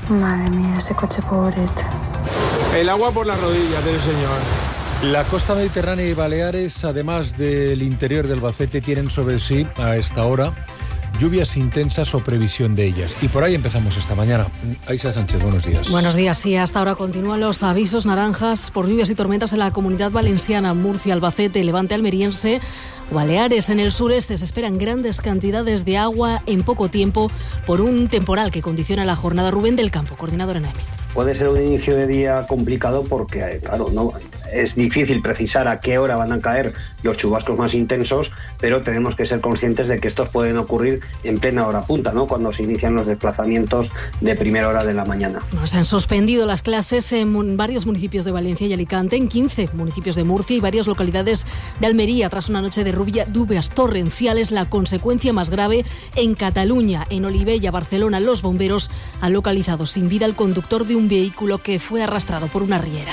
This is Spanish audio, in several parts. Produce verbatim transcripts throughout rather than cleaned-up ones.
Madre mía, ese coche pobrete. El agua por las rodillas del señor. La costa mediterránea y Baleares, además del interior del Albacete, tienen sobre sí, a esta hora, lluvias intensas o previsión de ellas. Y por ahí empezamos esta mañana. Aisha Sánchez, buenos días. Buenos días. Sí, hasta ahora continúan los avisos naranjas por lluvias y tormentas en la Comunidad Valenciana, Murcia, Albacete, Levante almeriense, Baleares. En el sureste se esperan grandes cantidades de agua en poco tiempo por un temporal que condiciona la jornada. Rubén del Campo, coordinador en A E M I. Puede ser un inicio de día complicado porque, claro, no es difícil precisar a qué hora van a caer los chubascos más intensos, pero tenemos que ser conscientes de que estos pueden ocurrir en plena hora punta, ¿no? Cuando se inician los desplazamientos de primera hora de la mañana. Se han suspendido las clases en varios municipios de Valencia y Alicante, en quince municipios de Murcia y varias localidades de Almería, tras una noche de lluvias torrenciales. La consecuencia más grave en Cataluña, en Olivella, Barcelona. Los bomberos han localizado sin vida al conductor de un vehículo que fue arrastrado por una riera.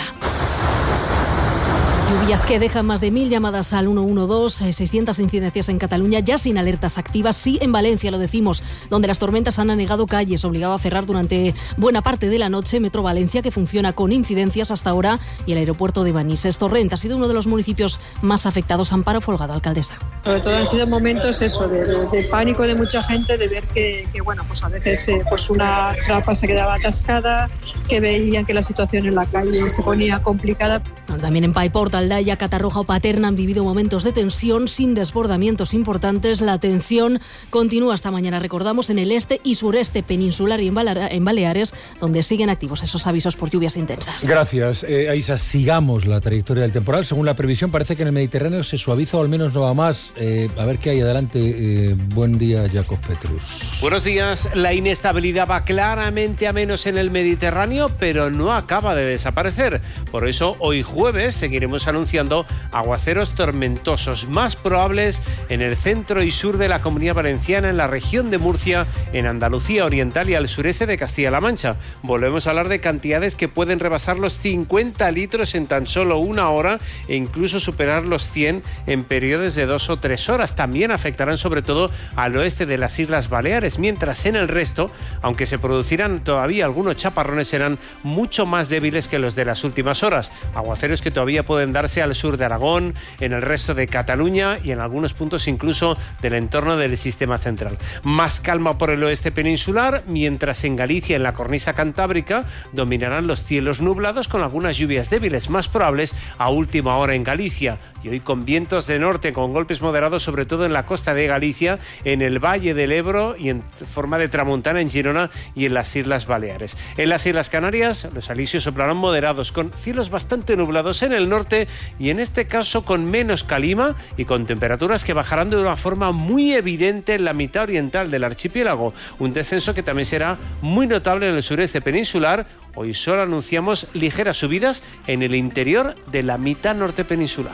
Lluvias que dejan más de mil llamadas al uno uno dos, seiscientas incidencias en Cataluña, ya sin alertas activas. Sí, en Valencia, lo decimos, donde las tormentas han anegado calles, obligado a cerrar durante buena parte de la noche Metro Valencia, que funciona con incidencias hasta ahora, y el aeropuerto de Manises. Torrent ha sido uno de los municipios más afectados. Amparo Folgado, alcaldesa. Sobre todo han sido momentos eso de, de, de pánico de mucha gente, de ver que, que bueno, pues a veces eh, pues una trapa se quedaba atascada, que veían que la situación en la calle se ponía complicada. Bueno, también en Paiporta, Aldaya, Catarroja o Paterna han vivido momentos de tensión sin desbordamientos importantes. La tensión continúa esta mañana, recordamos, en el este y sureste peninsular y en Baleares, donde siguen activos esos avisos por lluvias intensas. Gracias, eh, Aisha. Sigamos la trayectoria del temporal. Según la previsión, parece que en el Mediterráneo se suaviza o al menos no va más. Eh, a ver qué hay adelante. Eh, buen día, Jacob Petrus. Buenos días. La inestabilidad va claramente a menos en el Mediterráneo, pero no acaba de desaparecer. Por eso, hoy jueves seguiremos anunciando aguaceros tormentosos más probables en el centro y sur de la Comunidad Valenciana, en la región de Murcia, en Andalucía Oriental y al sureste de Castilla-La Mancha. Volvemos a hablar de cantidades que pueden rebasar los cincuenta litros en tan solo una hora e incluso superar los cien en periodos de dos o tres horas. También afectarán sobre todo al oeste de las Islas Baleares, mientras en el resto, aunque se producirán todavía algunos chaparrones, serán mucho más débiles que los de las últimas horas. Aguaceros que todavía pueden darse al sur de Aragón, en el resto de Cataluña y en algunos puntos incluso del entorno del sistema central. Más calma por el oeste peninsular, mientras en Galicia, en la cornisa cantábrica, dominarán los cielos nublados con algunas lluvias débiles más probables a última hora en Galicia. Y hoy con vientos de norte, con golpes moderados sobre todo en la costa de Galicia, en el Valle del Ebro y en forma de tramontana en Girona y en las Islas Baleares. En las Islas Canarias, los alisios soplarán moderados con cielos bastante nublados en el norte y en este caso con menos calima y con temperaturas que bajarán de una forma muy evidente en la mitad oriental del archipiélago. Un descenso que también será muy notable en el sureste peninsular. Hoy solo anunciamos ligeras subidas en el interior de la mitad norte peninsular.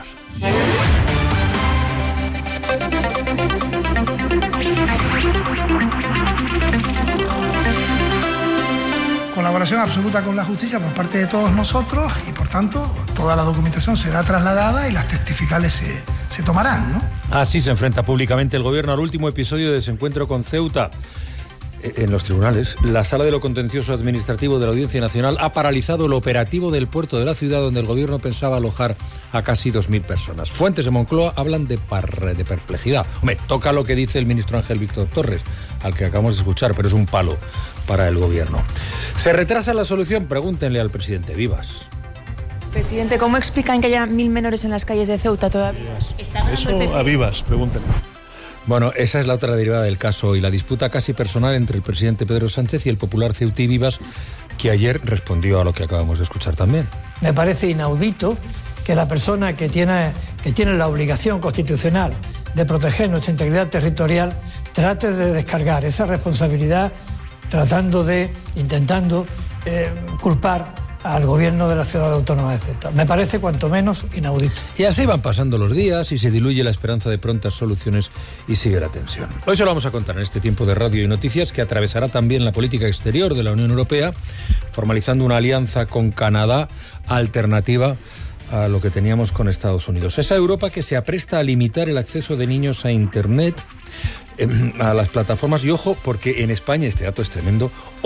Colaboración absoluta con la justicia por parte de todos nosotros y, por tanto, toda la documentación será trasladada y las testificales se, se tomarán, ¿no? Así se enfrenta públicamente el gobierno al último episodio de desencuentro con Ceuta. En los tribunales, la Sala de lo Contencioso Administrativo de la Audiencia Nacional ha paralizado el operativo del puerto de la ciudad, donde el gobierno pensaba alojar a casi dos mil personas. Fuentes de Moncloa hablan de, par, de perplejidad. Hombre, toca lo que dice el ministro Ángel Víctor Torres, al que acabamos de escuchar, pero es un palo para el gobierno. ¿Se retrasa la solución? Pregúntenle al presidente Vivas. Presidente, ¿cómo explican que haya mil menores en las calles de Ceuta todavía? Eso a Vivas, pregúntenle. Bueno, esa es la otra derivada del caso y la disputa casi personal entre el presidente Pedro Sánchez y el popular Ceutí Vivas, que ayer respondió a lo que acabamos de escuchar también. Me parece inaudito que la persona que tiene, que tiene la obligación constitucional de proteger nuestra integridad territorial trate de descargar esa responsabilidad tratando de, intentando eh, culpar al gobierno de la ciudad autónoma de Ceuta. Me parece cuanto menos inaudito. Y así van pasando los días y se diluye la esperanza de prontas soluciones y sigue la tensión. Hoy se lo vamos a contar en este tiempo de radio y noticias que atravesará también la política exterior de la Unión Europea, formalizando una alianza con Canadá alternativa a lo que teníamos con Estados Unidos. Esa Europa que se apresta a limitar el acceso de niños a Internet, a las plataformas, y ojo, porque en España, este dato es tremendo,